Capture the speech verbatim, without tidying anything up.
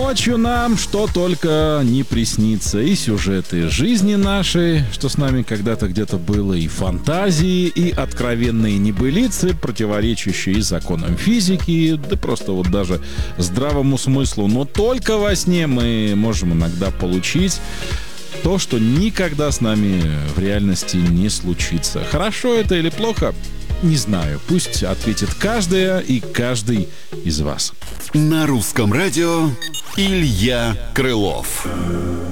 Ночью нам что только не приснится. И сюжеты жизни нашей, что с нами когда-то где-то было, и фантазии, и откровенные небылицы, противоречащие и законам физики, да просто вот даже здравому смыслу. Но только во сне мы можем иногда получить то, что никогда с нами в реальности не случится. Хорошо это или плохо? Не знаю. Пусть ответит каждая и каждый из вас. На русском радио Илья Крылов.